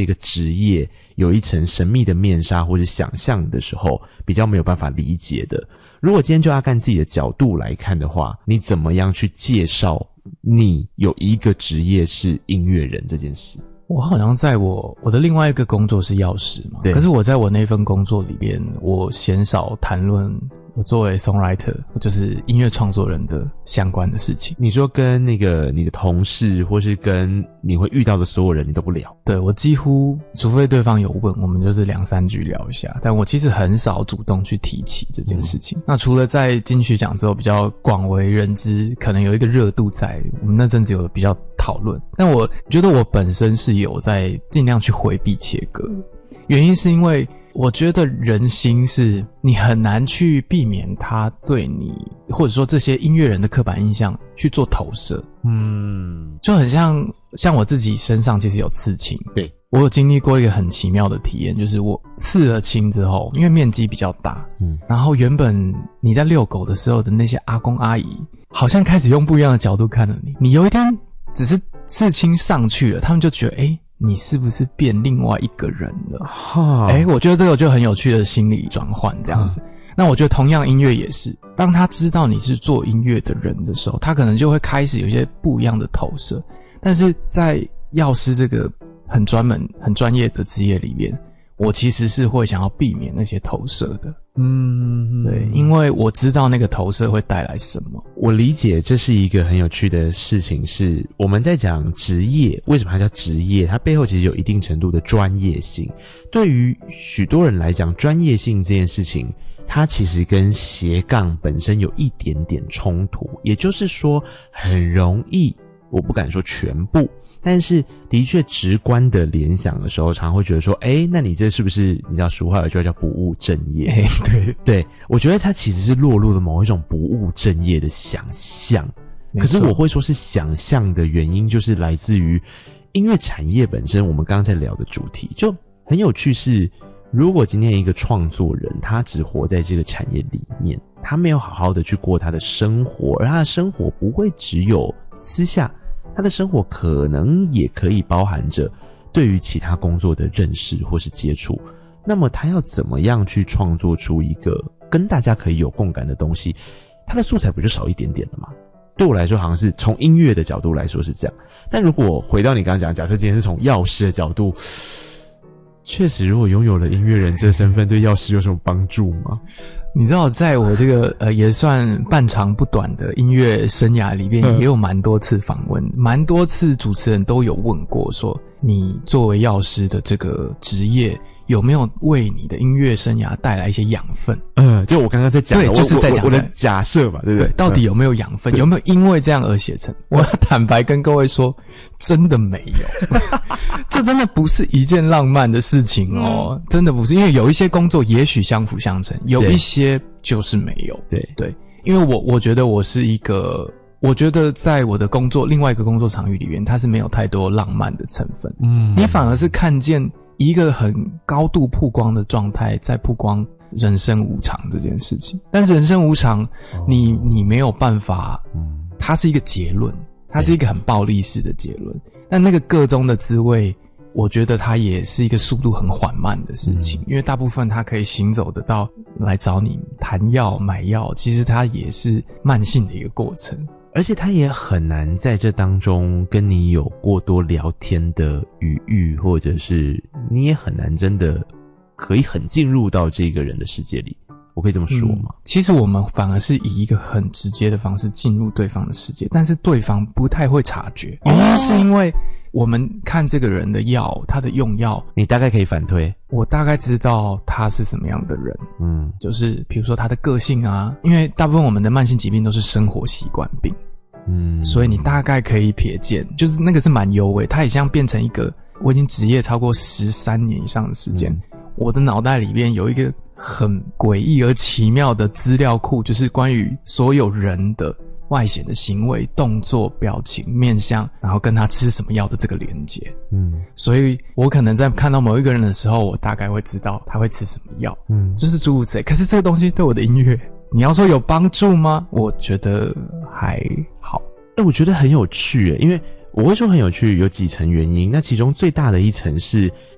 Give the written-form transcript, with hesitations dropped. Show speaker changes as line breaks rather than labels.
个职业有一层神秘的面纱或者想象的时候，比较没有办法理解的。如果今天就要看自己的角度来看的话，你怎么样去介绍你有一个职业是音乐人这件事？
我好像在我的另外一个工作是药师嘛，
对。
可是我在我那份工作里边，我鲜少谈论我作为 songwriter 就是音乐创作人的相关的事情。
你说跟那个你的同事或是跟你会遇到的所有人你都不聊？
对，我几乎除非对方有问，我们就是2-3句聊一下，但我其实很少主动去提起这件事情。那除了在金曲奖之后比较广为人知，可能有一个热度在，我们那阵子有比较讨论，但我觉得我本身是有在尽量去回避切割，原因是因为我觉得人心是你很难去避免他对你或者说这些音乐人的刻板印象去做投射。就很像我自己身上其实有刺青，
对，
我有经历过一个很奇妙的体验，就是我刺了青之后，因为面积比较大，然后原本你在遛狗的时候的那些阿公阿姨好像开始用不一样的角度看了你，你有一天只是刺青上去了，他们就觉得你是不是变另外一个人了？我觉得这个就很有趣的心理转换这样子。那我觉得同样音乐也是，当他知道你是做音乐的人的时候，他可能就会开始有一些不一样的投射。但是在药师这个很专门很专业的职业里面，我其实是会想要避免那些投射的。对，因为我知道那个投射会带来什么。
我理解这是一个很有趣的事情，是我们在讲职业，为什么它叫职业？它背后其实有一定程度的专业性。对于许多人来讲，专业性这件事情，它其实跟斜杠本身有一点点冲突，也就是说很容易，我不敢说全部，但是的确直观的联想的时候，常会觉得说那你这是不是你知道俗话有句话叫不务正业？对，我觉得它其实是落入了某一种不务正业的想象。可是我会说是想象的原因，就是来自于音乐产业本身，我们刚刚在聊的主题就很有趣是，如果今天一个创作人他只活在这个产业里面，他没有好好的去过他的生活，而他的生活不会只有私下，他的生活可能也可以包含着对于其他工作的认识或是接触，那么他要怎么样去创作出一个跟大家可以有共感的东西，他的素材不就少一点点了吗？对我来说好像是从音乐的角度来说是这样，但如果回到你刚刚讲，假设今天是从药师的角度，确实如果拥有了音乐人这身份，对药师有什么帮助吗？
你知道在我这个也算半长不短的音乐生涯里面，也有蛮多次访问，蛮多次主持人都有问过说，你作为药师的这个职业有没有为你的音乐生涯带来一些养分？
就我刚刚在讲的，
对，就是在讲
我的假设嘛，对不对？
对，到底有没有养分？有没有因为这样而写成？我要坦白跟各位说，真的没有。这真的不是一件浪漫的事情哦，真的不是，因为有一些工作也许相辅相成，有一些就是没有。对，因为我觉得我是一个，我觉得在我的工作另外一个工作场域里面，它是没有太多浪漫的成分。你反而是看见一个很高度曝光的状态，在曝光人生无常这件事情。但人生无常，你没有办法，它是一个结论，它是一个很暴力式的结论。但那个个中的滋味，我觉得它也是一个速度很缓慢的事情，因为大部分它可以行走得到来找你谈药买药，其实它也是慢性的一个过程。
而且他也很难在这当中跟你有过多聊天的语域，或者是你也很难真的可以很进入到这个人的世界里，我可以这么说吗？其
实我们反而是以一个很直接的方式进入对方的世界，但是对方不太会察觉，原因是因为我们看这个人的药，他的用药，
你大概可以反推，
我大概知道他是什么样的人。就是比如说他的个性啊，因为大部分我们的慢性疾病都是生活习惯病，所以你大概可以瞥见，就是那个是蛮幽微，它也像变成一个，我已经职业超过13年以上的时间，我的脑袋里边有一个很诡异而奇妙的资料库，就是关于所有人的外显的行为、动作、表情、面相，然后跟他吃什么药的这个连结。所以我可能在看到某一个人的时候，我大概会知道他会吃什么药，就是诸如此类。可是这个东西对我的音乐，你要说有帮助吗？我觉得还好。
我觉得很有趣耶，因为我会说很有趣，有几层原因。那其中最大的一层是